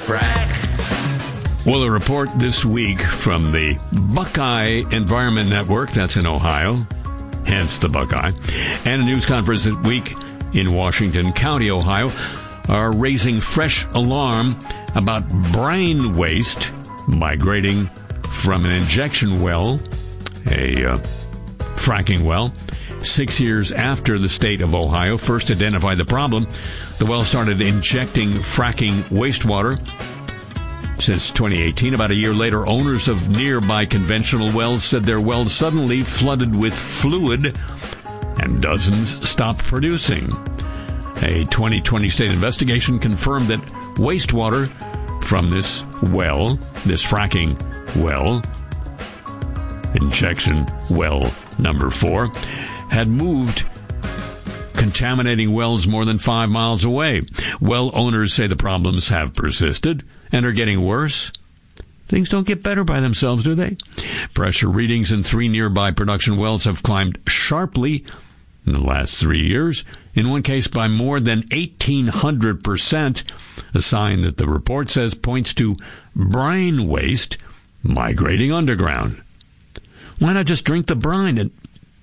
frack. Well, a report this week from the Buckeye Environment Network, that's in Ohio, hence the Buckeye, and a news conference this week in Washington County, Ohio, are raising fresh alarm about brine waste migrating from an injection well, a fracking well. 6 years after the state of Ohio first identified the problem, the well started injecting fracking wastewater. Since 2018, about a year later, owners of nearby conventional wells said their wells suddenly flooded with fluid and dozens stopped producing. A 2020 state investigation confirmed that wastewater from this well, this fracking well, injection well number 4, had moved, contaminating wells more than 5 miles away. Well owners say the problems have persisted and are getting worse. Things don't get better by themselves, do they? Pressure readings in 3 nearby production wells have climbed sharply in the last 3 years, in one case by more than 1,800%, a sign that the report says points to brine waste migrating underground. Why not just drink the brine? And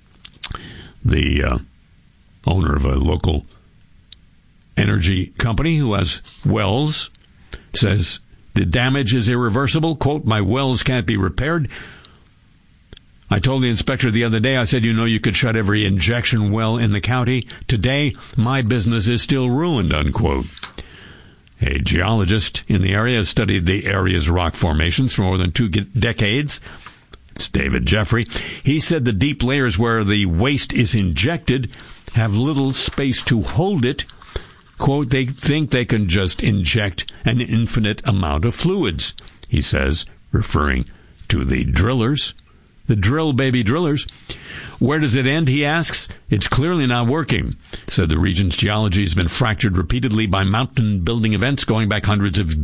the owner of a local energy company who has wells says the damage is irreversible. Quote, "My wells can't be repaired. I told the inspector the other day, I said, you could shut every injection well in the county. Today, my business is still ruined," unquote. A geologist in the area has studied the area's rock formations for more than 2 decades. It's David Jeffrey. He said the deep layers where the waste is injected have little space to hold it. Quote, "They think they can just inject an infinite amount of fluids," he says, referring to the drillers. The drill baby drillers. "Where does it end?" he asks. "It's clearly not working," said the region's geology has been fractured repeatedly by mountain building events going back hundreds of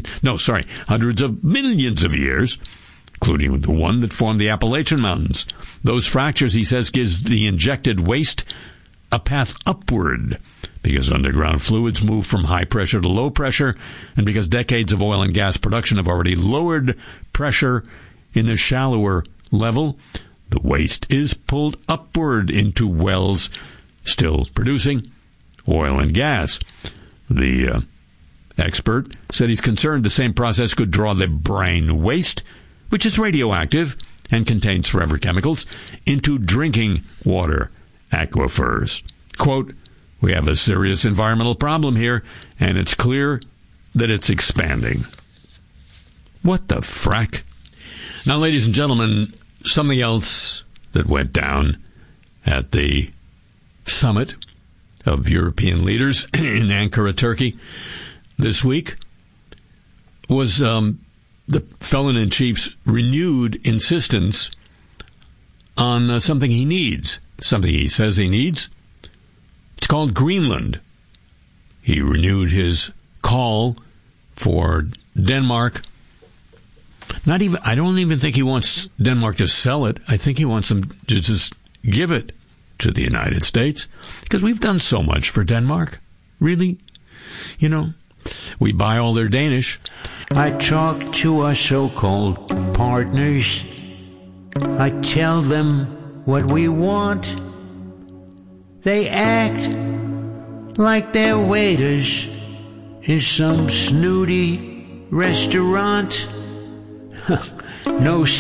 millions of years, including the one that formed the Appalachian Mountains. Those fractures, he says, gives the injected waste a path upward because underground fluids move from high pressure to low pressure, and because decades of oil and gas production have already lowered pressure in the shallower level, the waste is pulled upward into wells still producing oil and gas. The expert said he's concerned the same process could draw the brine waste, which is radioactive and contains forever chemicals, into drinking water aquifers. Quote, "We have a serious environmental problem here, and it's clear that it's expanding." What the frack? Now, ladies and gentlemen, something else that went down at the summit of European leaders in Ankara, Turkey, this week was the felon-in-chief's renewed insistence on something he needs, something he says he needs. It's called Greenland. He renewed his call for Denmark. I don't even think he wants Denmark to sell it. I think he wants them to just give it to the United States, because we've done so much for Denmark. Really? We buy all their Danish. I talk to our so-called partners. I tell them what we want. They act like they're waiters in some snooty restaurant. No